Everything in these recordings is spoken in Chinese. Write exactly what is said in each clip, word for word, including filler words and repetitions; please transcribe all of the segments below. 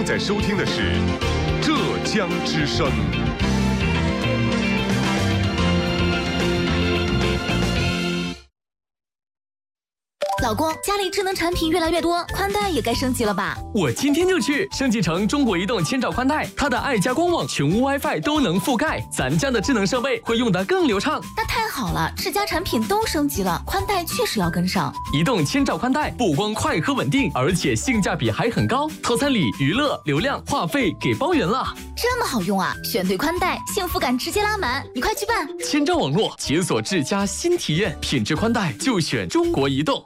正在收听的是浙江之声。 老公，家里智能产品越来越多，宽带也该升级了吧？ 我今天就去升级成中国移动千兆宽带，它的爱家官网、全屋 WiFi 都能覆盖，咱家的智能设备会用得更流畅。 那太好了，智家产品都升级了，宽带确实要跟上。 移动千兆宽带不光快和稳定，而且性价比还很高，套餐里娱乐、流量、话费给包圆了。 这么好用啊！选对宽带，幸福感直接拉满，你快去办！ 千兆网络解锁智家新体验，品质宽带就选中国移动。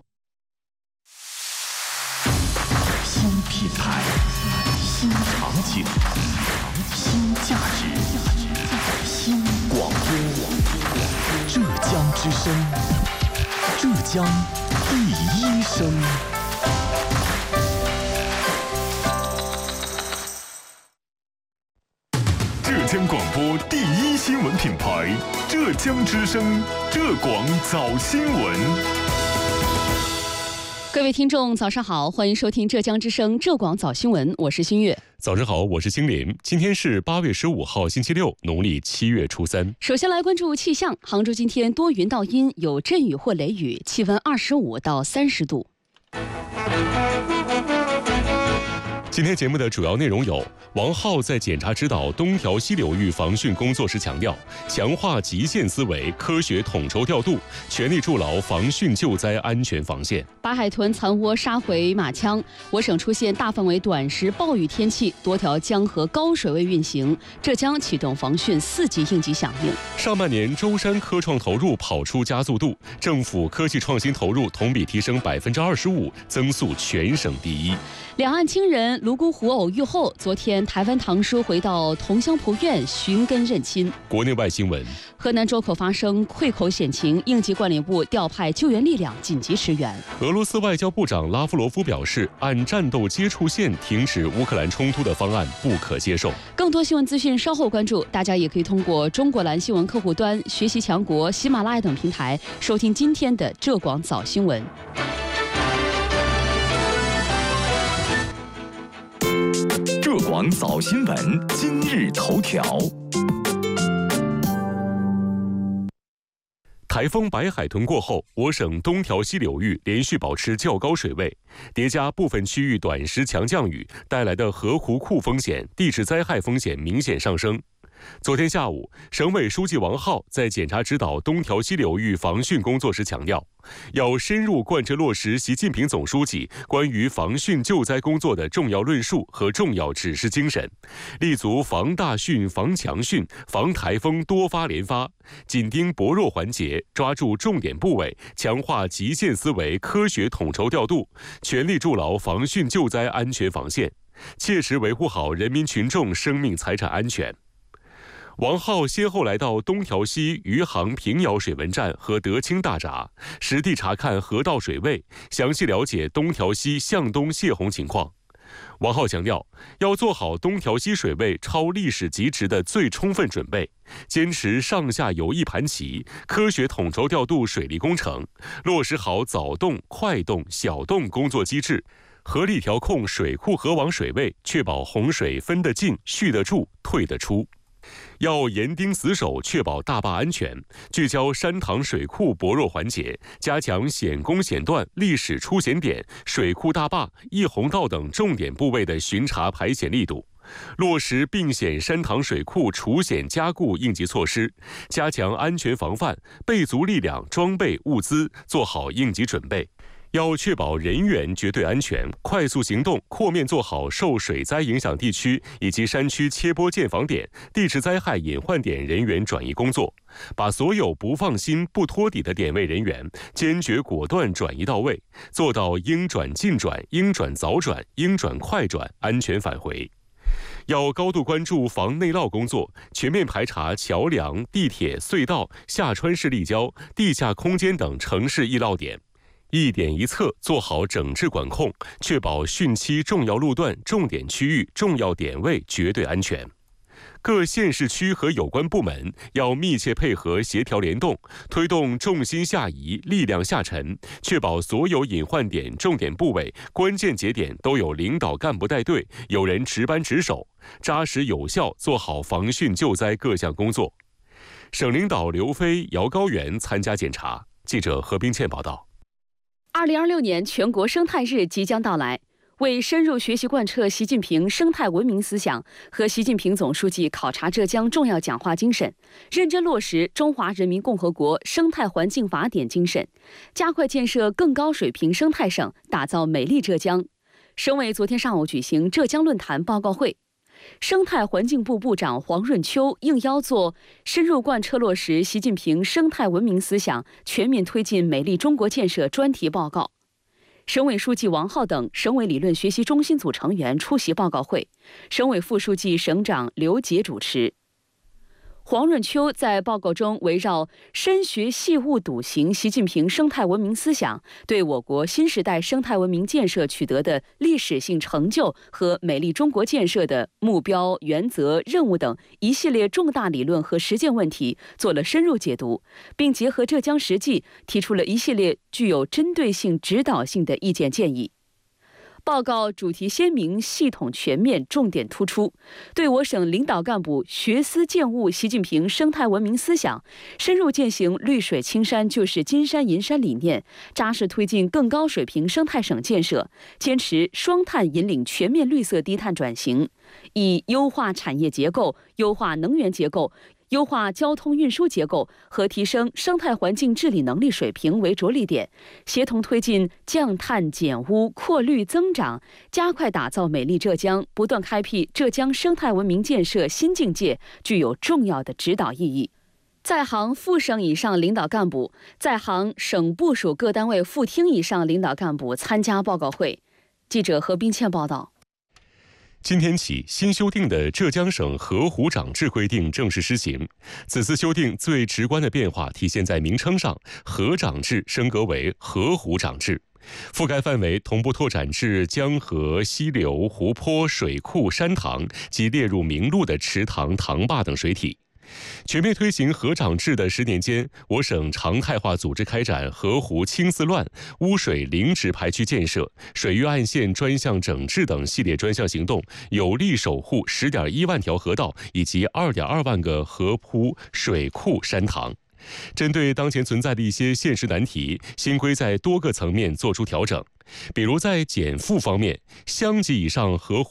新品牌，新场景，新价值，新广播。浙江之声，浙江第一声。 浙江广播第一新闻品牌，浙江之声，浙广早新闻。 各位听众早上好，欢迎收听浙江之声浙广早新闻，我是新月。 早上好，我是星林。今天是八月十五号星期六，农历七月初三。 首先来关注气象，杭州今天多云到阴，有阵雨或雷雨，气温二十五到三十度。 今天节目的主要内容有：王浩在检查指导东条西流域防汛工作时强调，强化极限思维，科学统筹调度，全力筑牢防汛救灾安全防线。 白海豚残窝杀回马枪，我省出现大范围短时暴雨天气，多条江河高水位运行，浙江启动防汛四级应急响应。 上半年舟山科创投入跑出加速度，政府科技创新投入同比提升百分之二十五，增速全省第一。 两岸亲人泸沽湖偶遇后，昨天台湾堂叔回到同乡圃院寻根认亲。 国内外新闻： 河南周口发生溃口险情，应急管理部调派救援力量紧急驰援。 俄罗斯外交部长拉夫罗夫表示，按战斗接触线停止乌克兰冲突的方案不可接受。 更多新闻资讯稍后关注，大家也可以通过中国蓝新闻客户端、学习强国、喜马拉雅等平台收听今天的浙广早新闻。 浙广早新闻今日头条： 台风白海豚过后，我省东条西流域连续保持较高水位，叠加部分区域短时强降雨带来的河湖库风险、地质灾害风险明显上升。昨天下午，省委书记王浩在检查指导东条西流域防汛工作时强调，要深入贯彻落实习近平总书记关于防汛救灾工作的重要论述和重要指示精神，立足防大汛、防强汛、防台风多发连发，紧盯薄弱环节，抓住重点部位，强化极限思维，科学统筹调度，全力筑牢防汛救灾安全防线，切实维护好人民群众生命财产安全。王浩先后来到东条西余杭平遥水文站和德清大闸，实地查看河道水位，详细了解东条西向东泄洪情况。王浩强调，要做好东条西水位超历史极值的最充分准备，坚持上下游一盘棋，科学统筹调度水利工程，落实好早动、快动、小动工作机制，合理调控水库河网水位，确保洪水分得进、蓄得住、退得出。要严盯死守，确保大坝安全，聚焦山塘水库薄弱环节，加强险工险段、历史出险点、水库大坝、溢洪道等重点部位的巡查排险力度，落实并险山塘水库除险加固应急措施，加强安全防范，备足力量、装备、物资，做好应急准备。要确保人员绝对安全，快速行动，扩面做好受水灾影响地区以及山区切波建防点、地质灾害隐患点人员转移工作，把所有不放心、不托底的点位人员坚决果断转移到位，做到应转尽转、应转早转、应转快转，安全返回。要高度关注防内涝工作，全面排查桥梁、地铁、隧道、下穿式立交、地下空间等城市易涝点。一点一策做好整治管控，确保汛期重要路段、重点区域、重要点位绝对安全。 各县市区和有关部门要密切配合、协调联动，推动重心下移、力量下沉，确保所有隐患点、重点部位、关键节点都有领导干部带队，有人值班值守，扎实有效做好防汛救灾各项工作。省领导刘飞、姚高原参加检查。记者何冰倩报道。 二零二六年全国生态日即将到来。为深入学习贯彻习近平生态文明思想和习近平总书记考察浙江重要讲话精神，认真落实中华人民共和国生态环境法典精神，加快建设更高水平生态省，打造美丽浙江，省委昨天上午举行浙江论坛报告会。生态环境部部长黄润秋应邀做深入贯彻落实习近平生态文明思想、全面推进美丽中国建设专题报告。省委书记王浩等省委理论学习中心组成员出席报告会，省委副书记、省长刘杰主持。黄润秋在报告中围绕深学细悟笃行习近平生态文明思想，对我国新时代生态文明建设取得的历史性成就和美丽中国建设的目标、原则、任务等一系列重大理论和实践问题做了深入解读，并结合浙江实际提出了一系列具有针对性、指导性的意见建议。报告主题鲜明、系统全面、重点突出，对我省领导干部学思践悟习近平生态文明思想，深入践行绿水青山就是金山银山理念，扎实推进更高水平生态省建设，坚持双碳引领全面绿色低碳转型，以优化产业结构、优化能源结构、优化交通运输结构和提升生态环境治理能力水平为着力点，协同推进降碳减污、扩绿增长，加快打造美丽浙江，不断开辟浙江生态文明建设新境界，具有重要的指导意义。在行副省以上领导干部、在行省部属各单位副厅以上领导干部参加报告会。记者何冰倩报道。 今天起，新修订的浙江省河湖长制规定正式施行。此次修订最直观的变化体现在名称上，河长制升格为河湖长制，覆盖范围同步拓展至江河、溪流、湖泊、水库、山塘及列入名录的池塘、塘坝等水体。全面推行河长制的十年间，我省常态化组织开展河湖清四乱、污水零直排区建设、水域岸线专项整治等系列专项行动，有力守护十点一万条河道以及二点二万个河铺、水库、山塘。针对当前存在的一些现实难题，新规在多个层面作出调整，比如在减负方面，乡级以上河